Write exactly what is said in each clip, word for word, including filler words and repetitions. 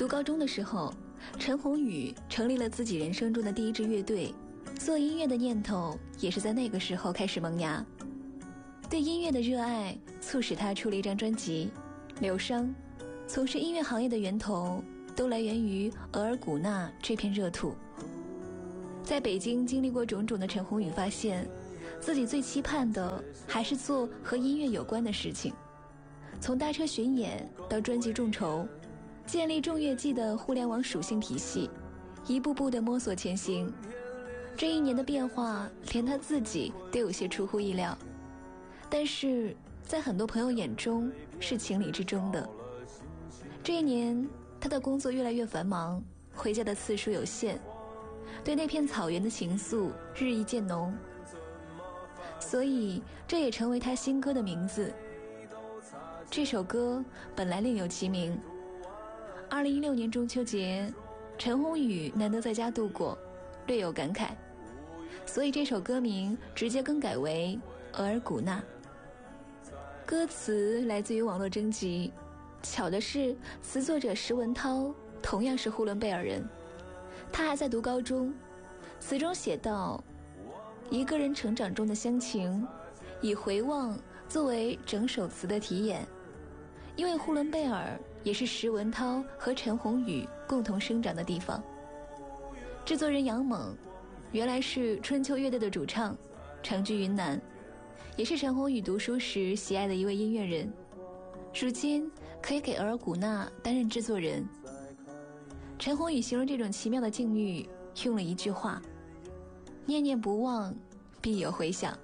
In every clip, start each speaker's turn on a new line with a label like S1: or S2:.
S1: 读高中的时候，陈鸿宇成立了自己人生中的第一支乐队，做音乐的念头也是在那个时候开始萌芽。对音乐的热爱促使他出了一张专辑《流伤》，从事音乐行业的源头都来源于额尔古纳这片热土。在北京经历过种种的陈鸿宇发现，自己最期盼的还是做和音乐有关的事情。从搭车巡演到专辑众筹，建立众乐季的互联网属性体系，一步步的摸索前行。这一年的变化连他自己都有些出乎意料，但是在很多朋友眼中是情理之中的。这一年他的工作越来越繁忙，回家的次数有限，对那片草原的情愫日益渐浓，所以这也成为他新歌的名字。这首歌本来另有其名。二零一六年中秋节，陈鸿宇难得在家度过，略有感慨，所以这首歌名直接更改为额尔古纳。歌词来自于网络征集，巧的是词作者石文涛同样是呼伦贝尔人，他还在读高中。词中写道，一个人成长中的乡情，以回望作为整首词的题眼。因为呼伦贝尔也是石文涛和陈鸿宇共同生长的地方。制作人杨猛原来是春秋乐队的主唱，常居云南，也是陈鸿宇读书时喜爱的一位音乐人，如今可以给额尔古纳担任制作人。陈鸿宇形容这种奇妙的境遇用了一句话，念念不忘必有回响。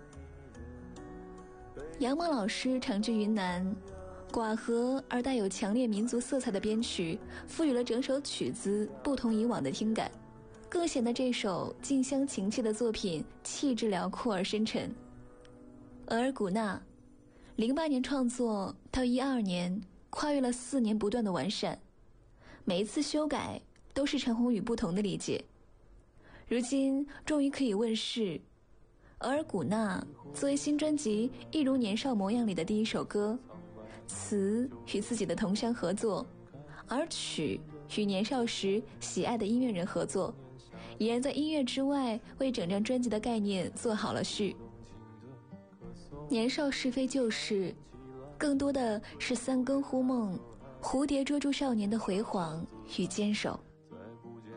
S1: 杨猛老师常居云南，寡合而带有强烈民族色彩的编曲赋予了整首曲子不同以往的听感，更显得这首近乡情切的作品气质辽阔而深沉。额尔古纳零八年创作到一二年，跨越了四年不断的完善，每一次修改都是陈鸿宇不同的理解。如今终于可以问世。额尔古纳作为新专辑《一如年少模样》里的第一首歌，词与自己的同乡合作，而曲与年少时喜爱的音乐人合作，已然在音乐之外为整张专辑的概念做好了序。年少是非旧事，更多的是三更忽梦，蝴蝶捉住少年的回晃与坚守。